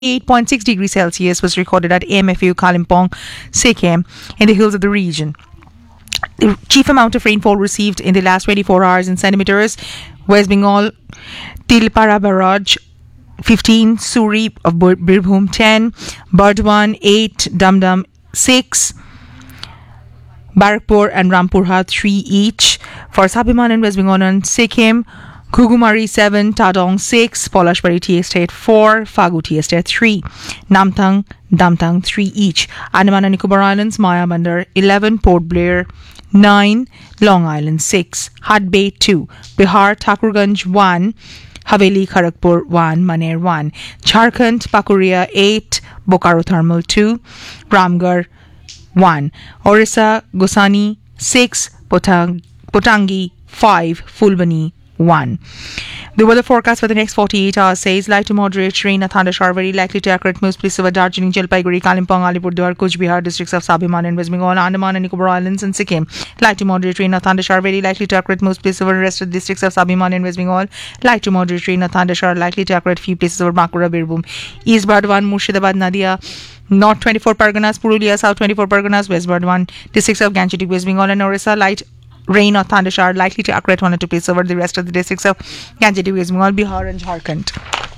8.6 degrees Celsius was recorded at AMFU Kalimpong, Sikkim, in the hills of the region. The chief amount of rainfall received in the last 24 hours in centimeters: West Bengal, Tilpara Barrage 15, Suri of Birbhum 10, Burdwan 8, Damdam 6, Barakpur and Rampurha 3 each. For Sabiman and West Bengal and Sikkim, Kugumari 7, Tadong 6, Polashbari Tea Estate 4, Fagu Tea Estate 3, Namtang, Damtang 3 each. Andaman and Nicobar Islands, Maya Bandar 11, Port Blair 9, Long Island 6, Hud Bay 2, Bihar, Thakurganj 1, Haveli, Kharagpur 1, Maner 1, Jharkhand, Pakuria 8, Bokaro Thermal 2, Ramgarh 1, Orissa, Gosani 6, Potangi 5, Fulbani 1. The weather forecast for the next 48 hours says light to moderate rain, a thundershower very likely to occur at most places over Darjeeling, Jalpaiguri, Kalimpong, Alipurduar, Cooch Behar districts of Sabiman and West Bengal, Andaman and Nicobar Islands and Sikkim. Light to moderate rain, a thundershower very likely to occur at most places over the rest of the districts of Sabiman and West Bengal. Light to moderate rain, a thundershower likely to occur at few places over Bankura, Birbhum, East Bardwan, Murshidabad, Nadia, North 24 Parganas, Purulia, South 24 Parganas, West Bardwan, districts of Gangetic, West Bengal and Orissa. Light rain or thundershower likely to occur at one or two places over the rest of the districts of Gangetic, West Bengal, Bihar and Jharkhand.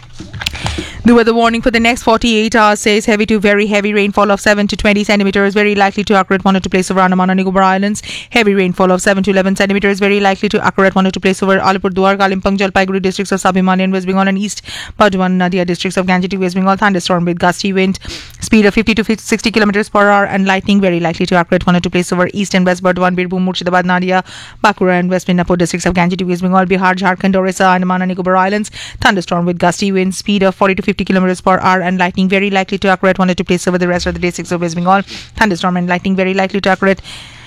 The weather warning for the next 48 hours says heavy to very heavy rainfall of 7 to 20 centimeters very likely to occur at one or two places over Andaman and Nicobar Islands. Heavy rainfall of 7 to 11 centimeters very likely to occur at one or two places over Alipurduar, Kalimpong, Jalpaiguri districts of Sabiman and West Bengal and East Burdwan, Nadia districts of Gangetic, West Bengal. Thunderstorm with gusty wind, speed of 50 to 60 kilometers per hour, and lightning very likely to occur at one or two places over East and West Burdwan, Birbhum, Murshidabad, Nadia, Bakura and West Midnapur districts of Gangetic, West Bengal, Bihar, Jharkhand, Orissa, Andaman and Nicobar Islands. Thunderstorm with gusty wind, speed of 40 to 50 kilometers per hour, and lightning very likely to occur at one or two places over the rest of the districts of West Bengal. Thunderstorm and lightning very likely to occur at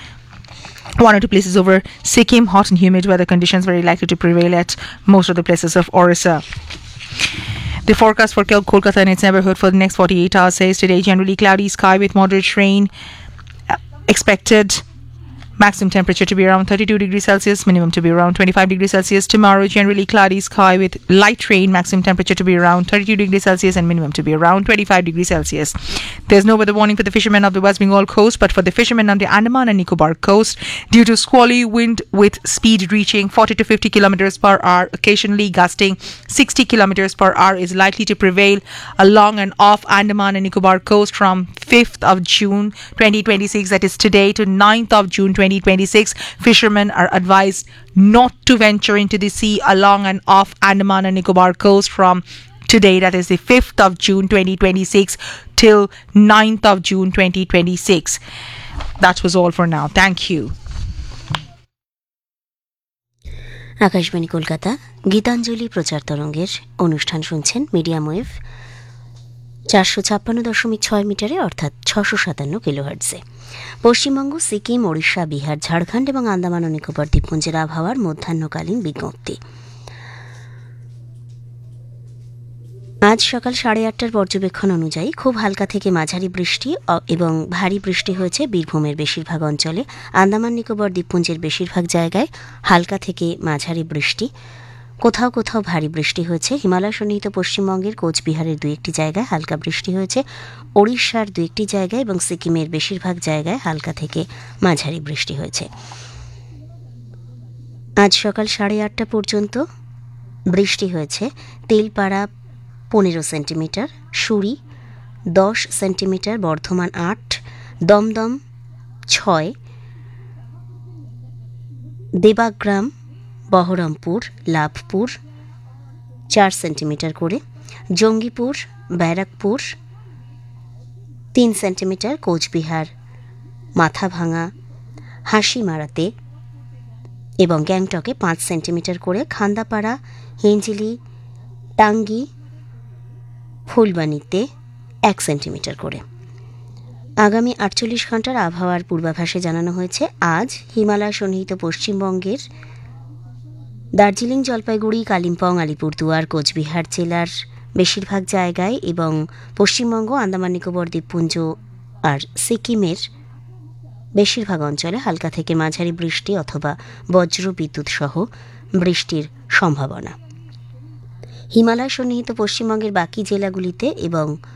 one or two places over Sikkim. Hot and humid weather conditions very likely to prevail at most of the places of Orissa. The forecast for Kolkata and its neighborhood for the next 48 hours says today generally cloudy sky with moderate rain expected. Maximum temperature to be around 32 degrees Celsius, minimum to be around 25 degrees Celsius. Tomorrow, generally cloudy sky with light rain, maximum temperature to be around 32 degrees Celsius and minimum to be around 25 degrees Celsius. There's no weather warning for the fishermen of the West Bengal coast, but for the fishermen on the Andaman and Nicobar coast, due to squally wind with speed reaching 40 to 50 kilometers per hour, occasionally gusting 60 kilometers per hour, is likely to prevail along and off Andaman and Nicobar coast from 5th of June 2026, that is today, to 9th of June 2026. Fishermen are advised not to venture into the sea along and off Andaman and Nicobar coast from today, that is the 5th of June 2026, till 9th of June 2026. That was all for now. Thank you. Akashvani Kolkata Gitanjali প্রচার তরঙ্গের অনুষ্ঠান শুনছেন medium wave 456.6 মিটারে অর্থাৎ 657 কিলোহার্টজে। পশ্চিমবঙ্গ, সিকিম, ওড়িশা, বিহার, ঝাড়খণ্ড এবং আন্দামান ও নিকোবর দ্বীপপুঞ্জের আবহাওয়ার মধ্যাহ্নকালীন বিজ্ঞপ্তি। আজ সকাল 8:30টার পর্যবেক্ষণ অনুযায়ী খুব হালকা থেকে মাঝারি বৃষ্টি এবং ভারী বৃষ্টি হয়েছে বীরভূমের বেশিরভাগ অঞ্চলে। আন্দামান নিকোবর দ্বীপপুঞ্জের বেশিরভাগ জায়গায় হালকা থেকে মাঝারি বৃষ্টি, কোথাও কোথাও ভারী বৃষ্টি হয়েছে। হিমালয় সন্নিহিত পশ্চিমবঙ্গের কোচবিহারের 2-1টি জায়গায় হালকা বৃষ্টি হয়েছে। ওড়িশার 2-1টি জায়গায় এবং সিকিমের বেশিরভাগ জায়গায় হালকা থেকে মাঝারি বৃষ্টি হয়েছে। আজ সকাল 8:30টা পর্যন্ত বৃষ্টি হয়েছে তেলপাড়া 15 সেন্টিমিটার, সুরি 10 সেন্টিমিটার, বর্ধমান 8, দমদম 6, দেবাগ্রাম, বহরমপুর, লাভপুর 4 সেন্টিমিটার করে, জঙ্গিপুর, ব্যারাকপুর 3 সেন্টিমিটার, কোচবিহার, মাথাভাঙা, হাসিমারাতে এবং গ্যাংটকে 5 সেন্টিমিটার করে, খান্দাপাড়া, হিঞ্জিলি, টাঙ্গি, ফুলবানিতে 1 সেন্টিমিটার করে। আগামী 48 ঘন্টার আবহাওয়ার পূর্বাভাসে জানানো হয়েছে আজ হিমালয় সন্নিহিত পশ্চিমবঙ্গের দার্জিলিং, জলপাইগুড়ি, কালিম্পং, আলিপুরদুয়ার, কোচবিহার জেলার বেশিরভাগ জায়গায় এবং পশ্চিমবঙ্গ, আন্দামান নিকোবর দ্বীপপুঞ্জ আর সিকিমের বেশিরভাগ অঞ্চলে হালকা থেকে মাঝারি বৃষ্টি অথবা বজ্র বিদ্যুৎ সহ বৃষ্টির সম্ভাবনা। হিমালয় সন্নিহিত পশ্চিমবঙ্গের বাকি জেলাগুলিতে এবং